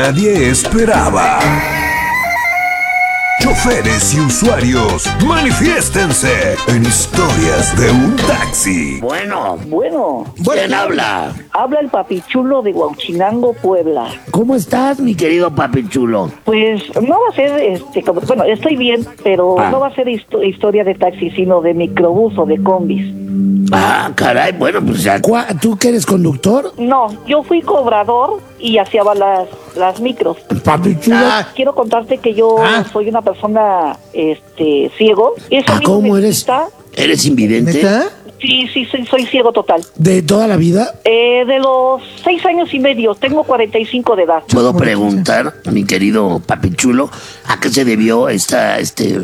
Nadie esperaba. Choferes y usuarios, manifiéstense en Historias de un Taxi. Bueno, ¿Quién habla? habla el papichulo de Huauchinango, Puebla. ¿Cómo estás, mi querido papi chulo? Pues no va a ser, bueno, estoy bien, pero no va a ser historia de taxi, sino de microbús o de combis. Ah, caray, bueno, pues ya. ¿Tú que eres conductor? No, yo fui cobrador y hacía las micros. Papi chulo. Quiero contarte que yo soy una persona, ciego. Eso a mí no ¿Cómo me eres? quita. ¿Eres invidente? ¿Neta? Sí, soy ciego total. ¿De toda la vida? De los 6 años y medio, tengo 45 de edad. ¿Puedo preguntar, mi querido papi chulo, a qué se debió esta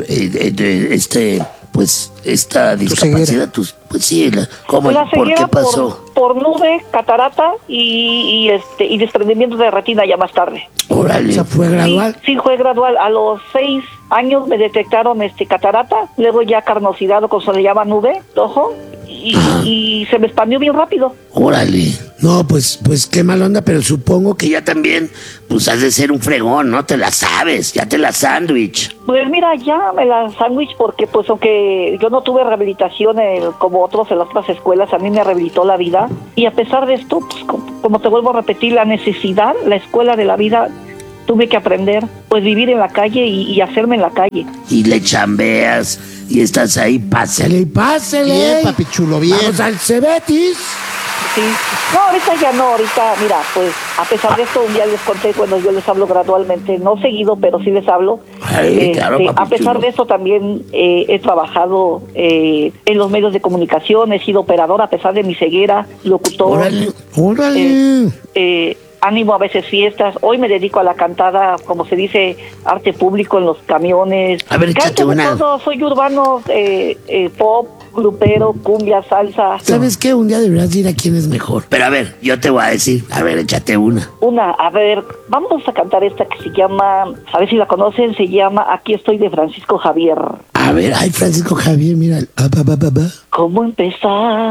discapacidad? Pues sí, ¿cómo? La ¿Por qué ceguera pasó? por nube, catarata y desprendimiento de retina ya más tarde. Órale. O sea, fue gradual. Sí, fue gradual. A los 6 años me detectaron catarata, luego ya carnosidad, o como se le llama nube, ojo, y se me expandió bien rápido. Órale. No, pues qué mal onda, pero supongo Que ya también, pues has de ser un fregón, ¿no? Te la sabes, ya te la sándwich. Pues mira, ya me la sándwich porque pues aunque yo no tuve rehabilitación como otros en las otras escuelas, a mí me rehabilitó la vida. Y a pesar de esto, pues como te vuelvo a repetir, la necesidad, la escuela de la vida, tuve que aprender, pues vivir en la calle y hacerme en la calle. Y le chambeas, y estás ahí, pásale. pásele. Bien, papi chulo, bien. Vamos al Cebetis. Sí. No, ahorita ya no, mira, pues a pesar de esto, un día les conté, bueno, yo les hablo gradualmente, no seguido, pero sí les hablo. Ay, claro, papi a pesar chulo. de esto también he trabajado en los medios de comunicación, he sido operador a pesar de mi ceguera, locutor. Órale. Ánimo a veces fiestas. Hoy me dedico a la cantada, como se dice, arte público en los camiones. A ver, échate Canto de una. todo, soy urbano, pop, grupero, cumbia, salsa. ¿Sabes qué? Un día deberías ir a quién es mejor. Pero a ver, yo te voy a decir, a ver, échate una. A ver, vamos a cantar esta que se llama, a ver si la conocen, se llama Aquí estoy de Francisco Javier. A ver, ay, Francisco Javier, mira. ¿Cómo empezar?